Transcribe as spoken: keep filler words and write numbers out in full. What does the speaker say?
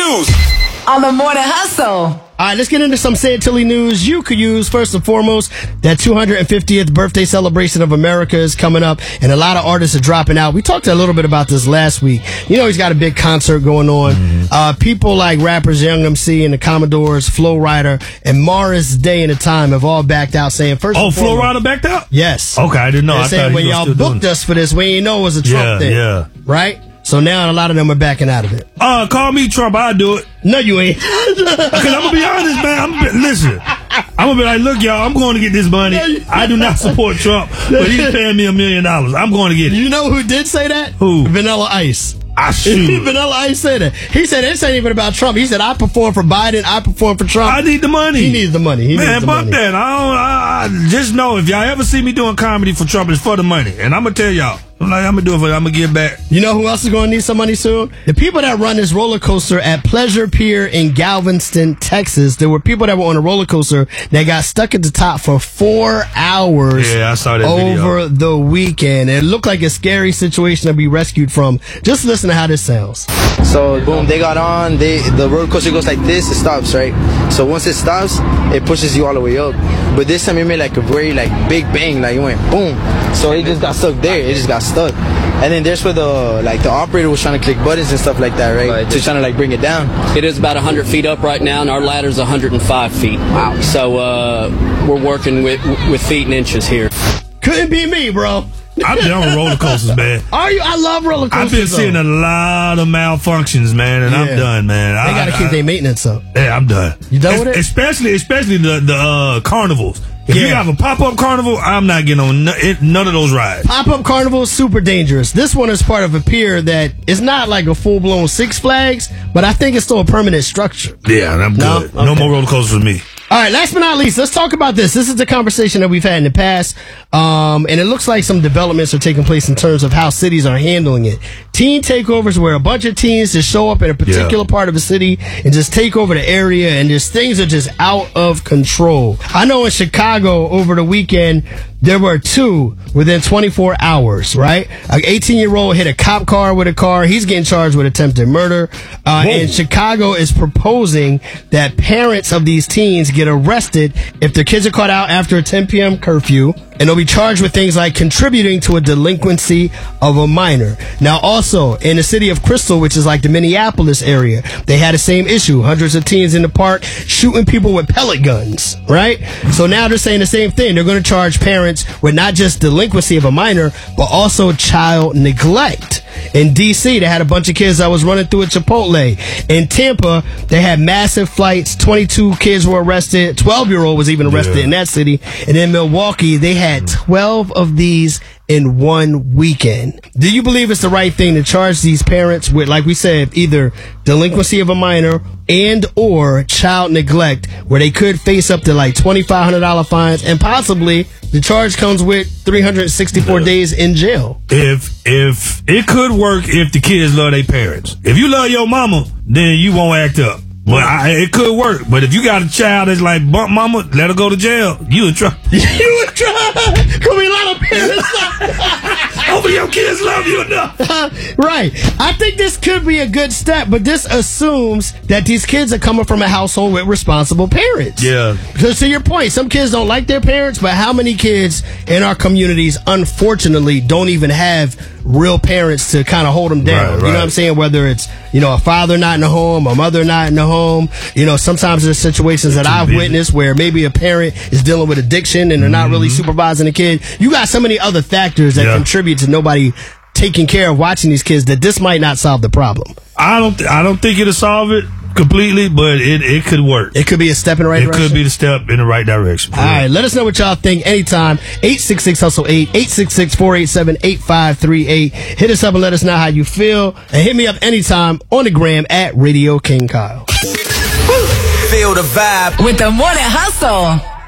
news on the Morning Hustle. All right, let's get into some Santilli news you could use. First and foremost, that two hundred fiftieth birthday celebration of America is coming up, and a lot of artists are dropping out. We talked a little bit about this last week. You know, he's got a big concert going on. Mm-hmm. Uh, people like rappers Young M C and the Commodores, Flo Rida, and Morris Day and the Time have all backed out, saying first. Oh, and Flo foremost, Rida backed out? Yes. Okay, I didn't know. They're I saying thought when he was y'all still booked doing us for this, we didn't know it was a Trump yeah, thing. Yeah, right? So now a lot of them are backing out of it. Uh, call me Trump. I'll do it. No, you ain't. Because I'm going to be honest, man. I'm gonna be, listen, I'm going to be like, look, y'all, I'm going to get this money. I do not support Trump, but he's paying me a million dollars. I'm going to get it. You know who did say that? Who? Vanilla Ice. I shoot. Vanilla Ice said it. He said, this ain't even about Trump. He said, I perform for Biden. I perform for Trump. I need the money. He needs the money. He man, needs the fuck money. that. I don't, I, I just know if y'all ever see me doing comedy for Trump, it's for the money. And I'm going to tell y'all. I'm like, I'm going to do it for I'm going to give back. You know who else is going to need some money soon? The people that run this roller coaster at Pleasure Pier in Galveston, Texas. There were people that were on a roller coaster that got stuck at the top for four hours yeah, I saw that over video. the weekend. It looked like a scary situation to be rescued from. Just listen to how this sounds. So, boom, they got on. They The roller coaster goes like this. It stops, right? So once it stops, it pushes you all the way up. But this time it made like a very like big bang. Like it went boom. So it just got stuck there. It just got stuck. And then there's where the like the operator was trying to click buttons and stuff like that, right? right. To trying to like bring it down. It is about one hundred feet up right now, and our ladder's one hundred five feet. Wow. So uh, we're working with with feet and inches here. Couldn't be me, bro. I'm down with roller coasters, man. Are you? I love roller coasters. I've been seeing though. a lot of malfunctions, man, and yeah. I'm done, man. They got to keep their maintenance up. Yeah, I'm done. You done es- with it? Especially, especially the the uh, carnivals. If yeah. you have a pop-up carnival, I'm not getting on n- it, none of those rides. Pop-up carnival is super dangerous. This one is part of a pier that is not like a full-blown Six Flags, but I think it's still a permanent structure. Yeah, I'm no? good. Okay. No more roller coasters for me. All right, last but not least, let's talk about this. This is the conversation that we've had in the past, um, and it looks like some developments are taking place in terms of how cities are handling it. Teen takeovers, where a bunch of teens just show up in a particular yeah. part of a city and just take over the area, and just things are just out of control. I know in Chicago over the weekend, there were two within twenty-four hours, right? An eighteen-year-old hit a cop car with a car. He's getting charged with attempted murder. Uh, and Chicago is proposing that parents of these teens get arrested if their kids are caught out after a ten p.m. curfew, and they'll be charged with things like contributing to a delinquency of a minor. Now, also, in the city of Crystal, which is like the Minneapolis area, they had the same issue. Hundreds of teens in the park shooting people with pellet guns, right? So now they're saying the same thing. They're going to charge parents with not just delinquency of a minor, but also child neglect. In D C, they had a bunch of kids that was running through a Chipotle. In Tampa, they had massive flights. twenty-two kids were arrested. twelve-year-old was even arrested yeah. in that city. And in Milwaukee, they had twelve of these in one weekend. Do you believe it's the right thing to charge these parents with, like we said, either delinquency of a minor and or child neglect, where they could face up to like twenty-five hundred dollars fines, and possibly the charge comes with three hundred sixty-four yeah. days in jail? If if it could work if the kids love their parents. If you love your mama, then you won't act up. But I, it could work. But if you got a child that's like, bump mama, let her go to jail, you in trouble. You in trouble. Could be a lot of parents. Hopefully your kids love you enough. Right. I think this could be a good step, but this assumes that these kids are coming from a household with responsible parents. Yeah. Because to your point, some kids don't like their parents, but how many kids in our communities, unfortunately, don't even have real parents to kind of hold them down? Right, right. You know what I'm saying? Whether it's, you know, a father not in the home, a mother not in the home. You know, sometimes there's situations that I've witnessed where maybe a parent is dealing with addiction and they're not mm-hmm. really supervising the kid. You got so many other factors that yeah. contribute to nobody taking care of watching these kids that this might not solve the problem. I don't th- I don't think it'll solve it completely, but it, it could work. It could be a step in the right it direction. It could be the step in the right direction. All right, let us know what y'all think anytime. eight six six hustle eight, eight six six, four eight seven, eight five three eight. Hit us up and let us know how you feel. And hit me up anytime on the gram at Radio King Kyle. Feel the vibe with the Morning Hustle.